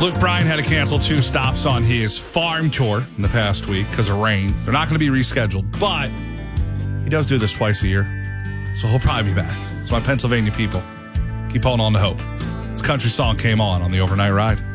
Luke Bryan had to cancel 2 stops on his farm tour in the past week because of rain. They're not going to be rescheduled, but he does do this twice a year, so he'll probably be back. So my Pennsylvania people, keep holding on to hope. This country song came on the overnight ride.